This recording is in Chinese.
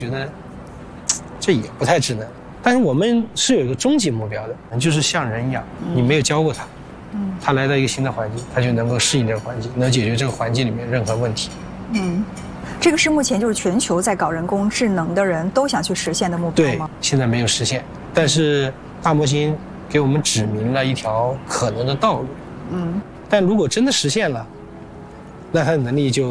觉得这也不太智能。但是我们是有一个终极目标的，就是像人一样，你没有教过他，他来到一个新的环境，他就能够适应这个环境，能解决这个环境里面任何问题。 这个是目前就是全球在搞人工智能的人都想去实现的目标吗？ 对，现在没有实现，但是大模型给我们指明了一条可能的道路。但如果真的实现了，那它的能力就